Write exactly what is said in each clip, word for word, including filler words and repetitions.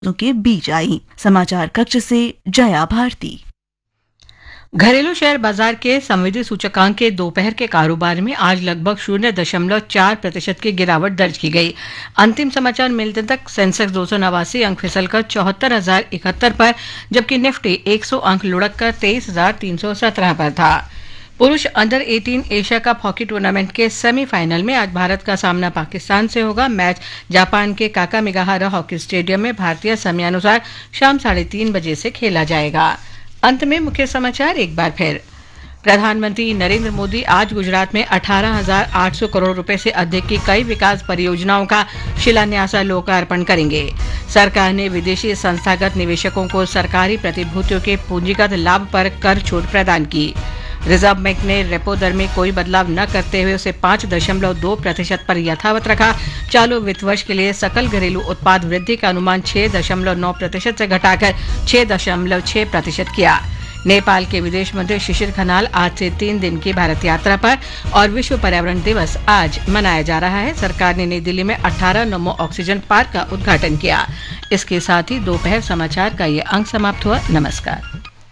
के बीच आई। समाचार कक्ष से जया भारती। घरेलू शेयर बाजार के संवेदी सूचकांक के दोपहर के कारोबार में आज लगभग शून्य दशमलव चार प्रतिशत की गिरावट दर्ज की गई। अंतिम समाचार मिलने तक सेंसेक्स दो सौ नवासी अंक फिसलकर चौहत्तर हजार इकहत्तर पर, जबकि निफ्टी एक सौ अंक लुढ़क कर तेईस हजार तीन सौ सत्रह पर था। पुरुष अंडर अठारह एशिया कप हॉकी टूर्नामेंट के सेमीफाइनल में आज भारत का सामना पाकिस्तान से होगा। मैच जापान के काकामिगाहारा हॉकी स्टेडियम में भारतीय समयानुसार शाम साढ़े तीन बजे से खेला जाएगा। अंत में मुख्य समाचार एक बार फिर। प्रधानमंत्री नरेंद्र मोदी आज गुजरात में अठारह हजार आठ सौ करोड़ रुपए से अधिक की कई विकास परियोजनाओं का शिलान्यास और लोकार्पण करेंगे। सरकार ने विदेशी संस्थागत निवेशकों को सरकारी प्रतिभूतियों के पूंजीगत लाभ पर कर छूट प्रदान की। रिजर्व बैंक ने रेपो दर में कोई बदलाव न करते हुए उसे पांच दशमलव दो प्रतिशत पर यथावत रखा। चालू वित्त वर्ष के लिए सकल घरेलू उत्पाद वृद्धि का अनुमान छह दशमलव नौ प्रतिशत से घटाकर छह दशमलव छह प्रतिशत किया। नेपाल के विदेश मंत्री शिशिर खनाल आज से तीन दिन की भारत यात्रा पर और विश्व पर्यावरण दिवस आज मनाया जा रहा है। सरकार ने नई दिल्ली में अठारह नमो ऑक्सीजन पार्क का उद्घाटन किया। इसके साथ ही दोपहर समाचार का ये अंक समाप्त हुआ। नमस्कार।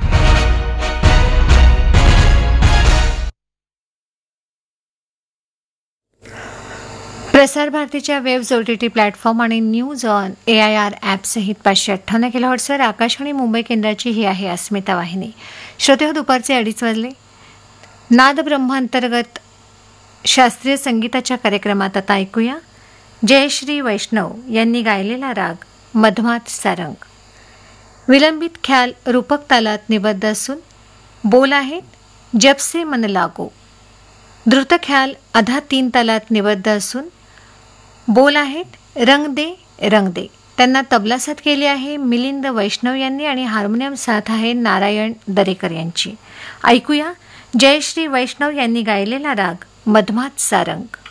प्रसार भारतीच्या वेब्स ओटीटी प्लॅटफॉर्म आणि news on A I R app सहित पाचशे अठ्ठावन्न किलोहर्ट्जवर आकाशवाणी मुंबई केंद्राची ही आहे अस्मिता वाहिनी. श्रोते हो, दुपारचे अडीच वाजले. नाद ब्रह्मांतर्गत शास्त्रीय संगीताच्या कार्यक्रमात आता ऐकूया जयश्री वैष्णव यांनी गायलेला राग मधमात सारंग. विलंबित ख्याल रूपक तालात निबद्ध असून बोल आहेत जबसे मन लागो. द्रुत ख्याल अधा तीन तालात निबद्ध असून बोल आहेत रंग दे रंग दे. त्यांना तबला साथ केली आहे मिलिंद वैष्णव यांनी आणि हार्मोनियम साथ आहे नारायण दरेकर यांची. ऐकूया जयश्री वैष्णव यांनी गायलेला राग मधमात सारंग.